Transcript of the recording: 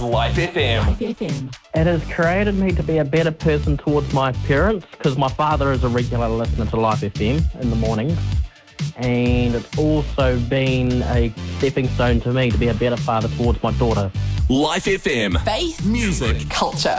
Life FM. It has created me to be a better person towards my parents because my father is a regular listener to Life FM in the mornings. And it's also been a stepping stone to me to be a better father towards my daughter. Life FM. Faith, Music. culture.